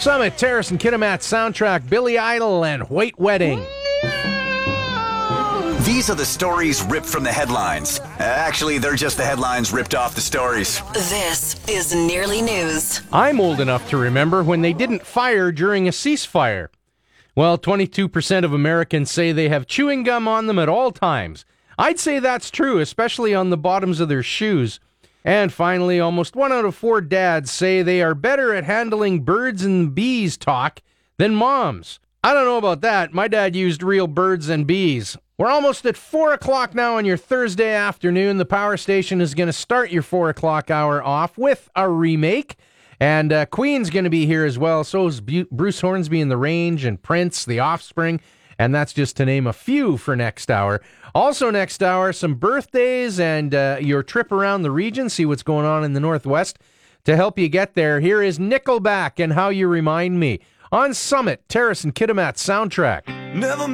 Summit, Terrace and Kitimat soundtrack, Billy Idol and White Wedding. These are the stories ripped from the headlines. Actually, they're just the headlines ripped off the stories. This is Nearly News. I'm old enough to remember when they didn't fire during a ceasefire. Well, 22% of Americans say they have chewing gum on them at all times. I'd say that's true, especially on the bottoms of their shoes. And finally, almost 1 out of 4 dads say they are better at handling birds and bees talk than moms. I don't know about that. My dad used real birds and bees. We're almost at 4 o'clock now on your Thursday afternoon. The Power Station is going to start your 4 o'clock hour off with a remake. And Queen's going to be here as well. So is Bruce Hornsby and the Range and Prince, The Offspring. And that's just to name a few for next hour. Also next hour, some birthdays and your trip around the region. See what's going on in the Northwest. To help you get there, here is Nickelback and How You Remind Me on Summit, Terrace and Kitimat soundtrack. Never